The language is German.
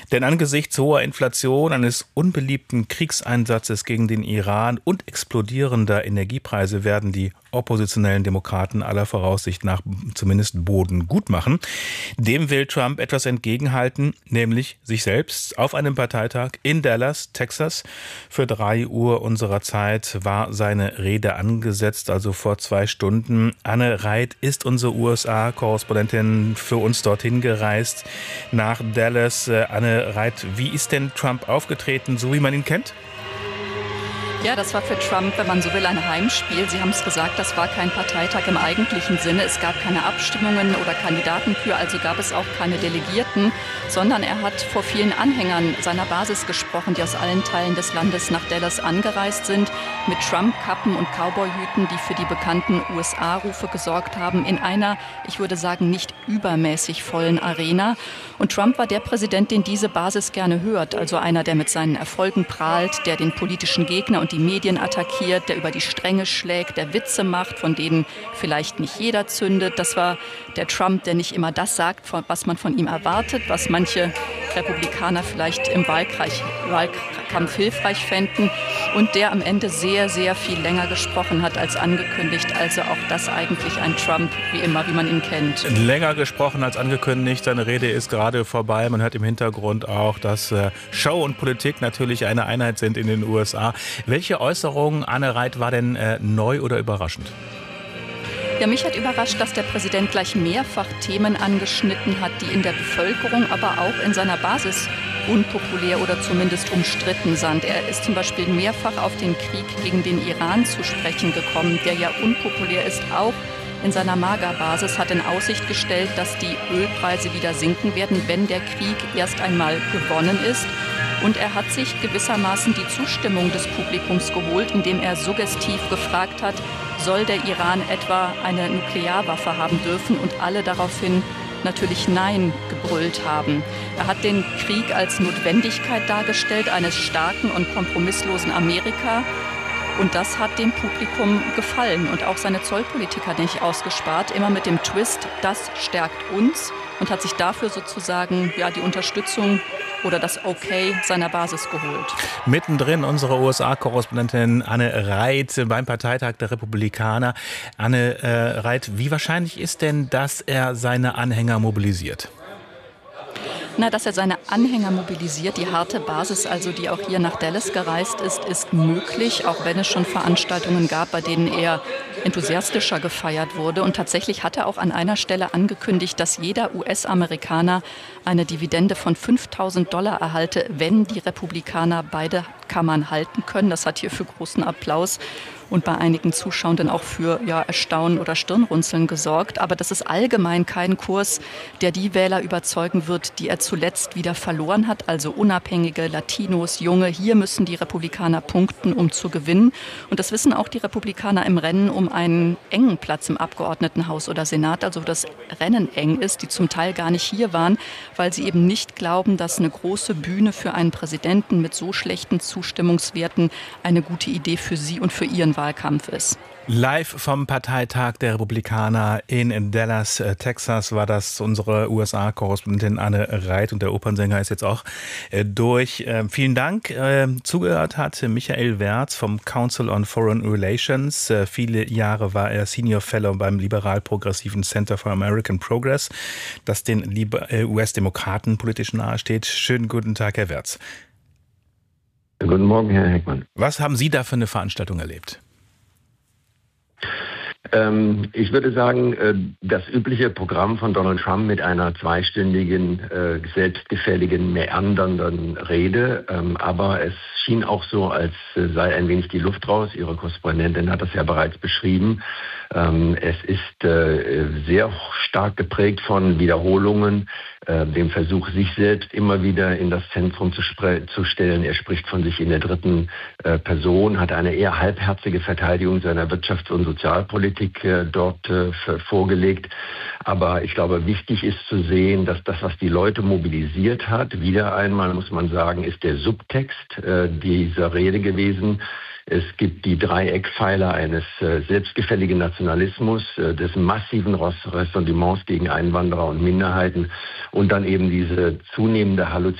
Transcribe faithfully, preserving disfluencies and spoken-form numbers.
Denn angesichts hoher Inflation, eines unbeliebten Kriegseinsatzes gegen den Iran und explodierender Energiepreise werden die oppositionellen Demokraten aller Voraussicht nach zumindest Boden gut machen. Dem will Trump etwas entgegenhalten, nämlich sich selbst. Auf einem Parteitag in Dallas, Texas. Für drei Uhr unserer Zeit war seine Rede angesetzt, also vor zwei Stunden. Anne Reit ist unsere U S A-Korrespondentin für uns dorthin gereist nach Dallas. Anne Reit, wie ist denn Trump aufgetreten, so wie man ihn kennt? Ja, das war für Trump, wenn man so will, ein Heimspiel. Sie haben es gesagt, das war kein Parteitag im eigentlichen Sinne. Es gab keine Abstimmungen oder Kandidatenkür, also gab es auch keine Delegierten, sondern er hat vor vielen Anhängern seiner Basis gesprochen, die aus allen Teilen des Landes nach Dallas angereist sind, mit Trump-Kappen und Cowboyhüten, die für die bekannten U S A-Rufe gesorgt haben, in einer, ich würde sagen, nicht übermäßig vollen Arena. Und Trump war der Präsident, den diese Basis gerne hört, also einer, der mit seinen Erfolgen prahlt, der den politischen Gegner und die Medien attackiert, der über die Stränge schlägt, der Witze macht, von denen vielleicht nicht jeder zündet. Das war der Trump, der nicht immer das sagt, was man von ihm erwartet, was manche Republikaner vielleicht im Wahlkampf hilfreich fänden und der am Ende sehr, sehr viel länger gesprochen hat als angekündigt. Also auch das eigentlich ein Trump, wie immer, wie man ihn kennt. Länger gesprochen als angekündigt. Seine Rede ist gerade vorbei. Man hört im Hintergrund auch, dass Show und Politik natürlich eine Einheit sind in den U S A. Welche Äußerung, Anne Reit, war denn äh, neu oder überraschend? Ja, mich hat überrascht, dass der Präsident gleich mehrfach Themen angeschnitten hat, die in der Bevölkerung, aber auch in seiner Basis unpopulär oder zumindest umstritten sind. Er ist zum Beispiel mehrfach auf den Krieg gegen den Iran zu sprechen gekommen, der ja unpopulär ist, auch in seiner Magerbasis, hat in Aussicht gestellt, dass die Ölpreise wieder sinken werden, wenn der Krieg erst einmal gewonnen ist. Und er hat sich gewissermaßen die Zustimmung des Publikums geholt, indem er suggestiv gefragt hat, soll der Iran etwa eine Nuklearwaffe haben dürfen? Und alle daraufhin natürlich Nein gebrüllt haben. Er hat den Krieg als Notwendigkeit dargestellt, eines starken und kompromisslosen Amerika. Und das hat dem Publikum gefallen. Und auch seine Zollpolitik hat nicht ausgespart, immer mit dem Twist, das stärkt uns, und hat sich dafür sozusagen ja, die Unterstützung oder das Okay seiner Basis geholt. Mittendrin unsere U S A-Korrespondentin Anne Reit beim Parteitag der Republikaner. Anne äh, Reit, wie wahrscheinlich ist denn, dass er seine Anhänger mobilisiert? Na, dass er seine Anhänger mobilisiert, die harte Basis, also die auch hier nach Dallas gereist ist, ist möglich, auch wenn es schon Veranstaltungen gab, bei denen er enthusiastischer gefeiert wurde. Und tatsächlich hat er auch an einer Stelle angekündigt, dass jeder U S-Amerikaner eine Dividende von fünftausend Dollar erhalte, wenn die Republikaner beide Kammern halten können. Das hat hier für großen Applaus und bei einigen Zuschauenden auch für ja, Erstaunen oder Stirnrunzeln gesorgt. Aber das ist allgemein kein Kurs, der die Wähler überzeugen wird, die er zuletzt wieder verloren hat. Also Unabhängige, Latinos, Junge. Hier müssen die Republikaner punkten, um zu gewinnen. Und das wissen auch die Republikaner im Rennen um einen engen Platz im Abgeordnetenhaus oder Senat. Also wo das Rennen eng ist, die zum Teil gar nicht hier waren, weil sie eben nicht glauben, dass eine große Bühne für einen Präsidenten mit so schlechten Zustimmungswerten eine gute Idee für sie und für ihren Wahlkampf ist. Live vom Parteitag der Republikaner in Dallas, Texas, war das unsere U S A-Korrespondentin Anne Reit, und der Opernsänger ist jetzt auch äh, durch. Äh, vielen Dank. Äh, zugehört hat Michael Wertz vom Council on Foreign Relations. Äh, viele Jahre war er Senior Fellow beim liberal-progressiven Center for American Progress, das den äh, U S-Demokraten politisch nahesteht. Schönen guten Tag, Herr Wertz. Guten Morgen, Herr Heckmann. Was haben Sie da für eine Veranstaltung erlebt? Ähm, ich würde sagen, äh, das übliche Programm von Donald Trump mit einer zweistündigen, äh, selbstgefälligen, meandernden Rede. Ähm, aber es schien auch so, als äh, sei ein wenig die Luft raus. Ihre Korrespondentin hat das ja bereits beschrieben. Ähm, es ist äh, sehr stark geprägt von Wiederholungen, äh, dem Versuch, sich selbst immer wieder in das Zentrum zu, spre- zu stellen. Er spricht von sich in der dritten äh, Person, hat eine eher halbherzige Verteidigung seiner Wirtschafts- und Sozialpolitik äh, dort äh, vorgelegt. Aber ich glaube, wichtig ist zu sehen, dass das, was die Leute mobilisiert hat, wieder einmal, muss man sagen, ist der Subtext äh, dieser Rede gewesen. Es gibt die drei Eckpfeiler eines äh, selbstgefälligen Nationalismus, äh, des massiven Ressentiments gegen Einwanderer und Minderheiten und dann eben diese zunehmende Halluzination